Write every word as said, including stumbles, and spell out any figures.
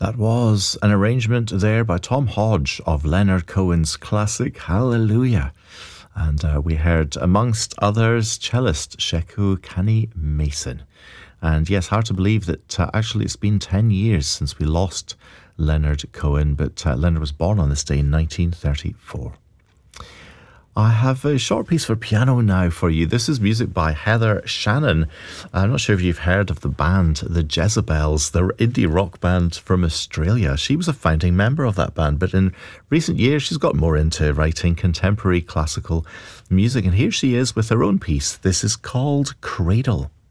That was an arrangement there by Tom Hodge of Leonard Cohen's classic Hallelujah. And uh, we heard, amongst others, cellist Sheku Kani Mason. And yes, hard to believe that uh, actually it's been ten years since we lost Leonard Cohen, but uh, Leonard was born on this day in nineteen thirty-four. I have a short piece for piano now for you. This is music by Heather Shannon. I'm not sure if you've heard of the band, the Jezebels, the indie rock band from Australia. She was a founding member of that band, but in recent years she's got more into writing contemporary classical music. And here she is with her own piece. This is called Cradle.